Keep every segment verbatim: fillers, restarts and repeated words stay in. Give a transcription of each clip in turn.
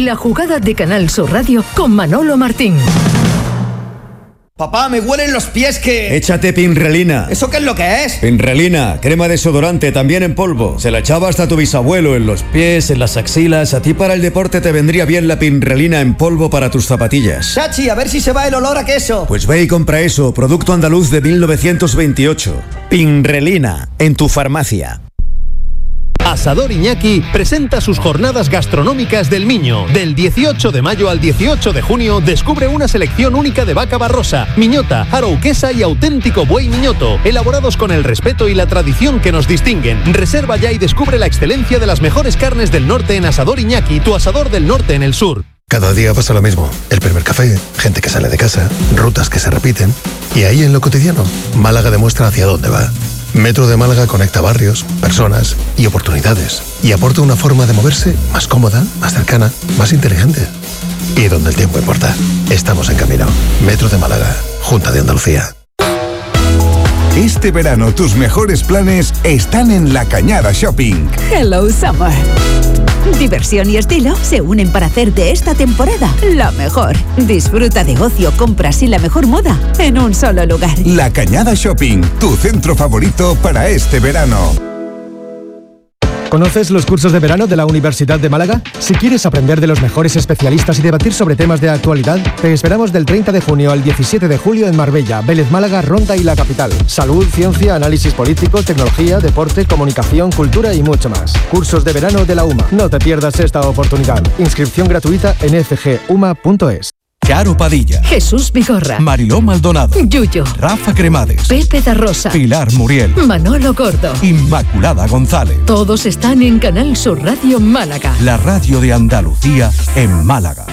La jugada de Canal Sur Radio con Manolo Martín. Papá, me huelen los pies que... Échate Pinrelina. ¿Eso qué es lo que es? Pinrelina, crema desodorante, también en polvo. Se la echaba hasta tu bisabuelo en los pies, en las axilas. A ti para el deporte te vendría bien la Pinrelina en polvo para tus zapatillas. Chachi, a ver si se va el olor a queso. Pues ve y compra eso, producto andaluz de mil novecientos veintiocho. Pinrelina, en tu farmacia. Asador Iñaki presenta sus jornadas gastronómicas del Miño. Del dieciocho de mayo al dieciocho de junio descubre una selección única de vaca barrosa, miñota, arauquesa y auténtico buey miñoto, elaborados con el respeto y la tradición que nos distinguen. Reserva ya y descubre la excelencia de las mejores carnes del norte en Asador Iñaki, tu asador del norte en el sur. Cada día pasa lo mismo. El primer café, gente que sale de casa, rutas que se repiten. Y ahí en lo cotidiano, Málaga demuestra hacia dónde va. Metro de Málaga conecta barrios, personas y oportunidades y aporta una forma de moverse más cómoda, más cercana, más inteligente. Y donde el tiempo importa, estamos en camino. Metro de Málaga, Junta de Andalucía. Este verano tus mejores planes están en La Cañada Shopping. Hello Summer. Diversión y estilo se unen para hacer de esta temporada la mejor. Disfruta de ocio, compras y la mejor moda en un solo lugar. La Cañada Shopping, tu centro favorito para este verano. ¿Conoces los cursos de verano de la Universidad de Málaga? Si quieres aprender de los mejores especialistas y debatir sobre temas de actualidad, te esperamos del treinta de junio al diecisiete de julio en Marbella, Vélez Málaga, Ronda y la capital. Salud, ciencia, análisis político, tecnología, deporte, comunicación, cultura y mucho más. Cursos de verano de la U M A. No te pierdas esta oportunidad. Inscripción gratuita en f g u m a punto es. Charo Padilla, Jesús Vigorra, Mariló Maldonado, Yuyo, Rafa Cremades, Pepe da Rosa, Pilar Muriel, Manolo Gordo, Inmaculada González. Todos están en Canal Sur Radio Málaga. La radio de Andalucía en Málaga.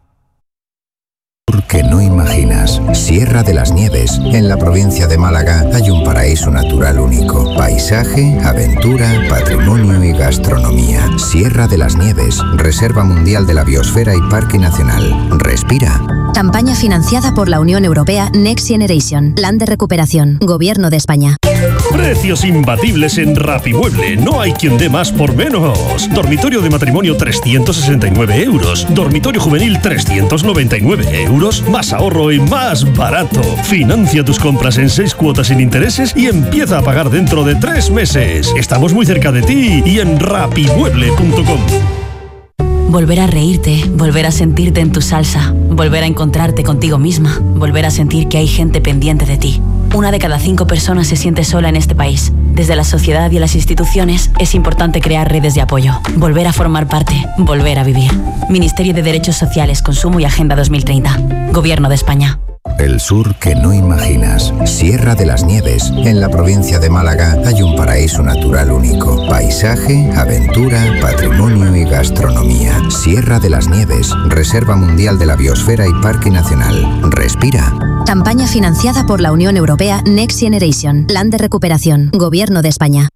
Que no imaginas. Sierra de las Nieves. En la provincia de Málaga hay un paraíso natural único. Paisaje, aventura, patrimonio y gastronomía. Sierra de las Nieves. Reserva Mundial de la Biosfera y Parque Nacional. Respira. Campaña financiada por la Unión Europea Next Generation. Plan de recuperación. Gobierno de España. Precios imbatibles en Rapimueble. No hay quien dé más por menos. Dormitorio de matrimonio trescientos sesenta y nueve euros. Dormitorio juvenil trescientos noventa y nueve euros. Más ahorro y más barato. Financia tus compras en seis cuotas sin intereses y empieza a pagar dentro de tres meses. Estamos muy cerca de ti y en rapimueble punto com. Volver a reírte, volver a sentirte en tu salsa, volver a encontrarte contigo misma, volver a sentir que hay gente pendiente de ti. Una de cada cinco personas se siente sola en este país. Desde la sociedad y las instituciones es importante crear redes de apoyo, volver a formar parte, volver a vivir. Ministerio de Derechos Sociales, Consumo y Agenda dos mil treinta. Gobierno de España. El sur que no imaginas. Sierra de las Nieves. En la provincia de Málaga hay un paraíso natural único. Paisaje, aventura, patrimonio y gastronomía. Sierra de las Nieves. Reserva Mundial de la Biosfera y Parque Nacional. Respira. Campaña financiada por la Unión Europea Next Generation. Plan de recuperación. Gobierno de España.